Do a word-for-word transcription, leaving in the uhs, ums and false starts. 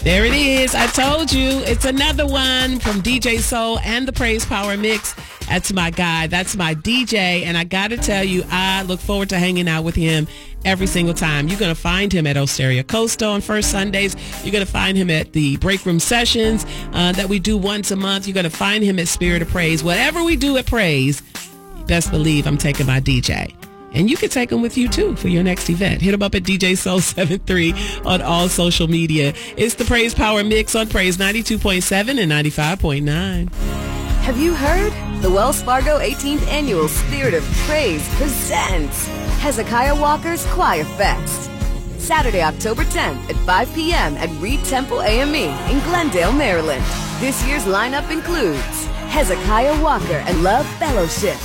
There it is. I told you. It's another one from D J Soul and the Praise Power Mix. That's my guy. That's my D J. And I got to tell you, I look forward to hanging out with him every single time. You're going to find him at Osteria Costa on First Sundays. You're going to find him at the Break Room Sessions uh, that we do once a month. You're going to find him at Spirit of Praise. Whatever we do at Praise, best believe I'm taking my D J. And you can take them with you, too, for your next event. Hit them up at D J Soul seventy-three on all social media. It's the Praise Power Mix on Praise ninety-two point seven and ninety-five point nine. Have you heard? The Wells Fargo eighteenth Annual Spirit of Praise presents Hezekiah Walker's Choir Fest. Saturday, October tenth at five p.m. at Reed Temple A M E in Glendale, Maryland. This year's lineup includes Hezekiah Walker and Love Fellowship,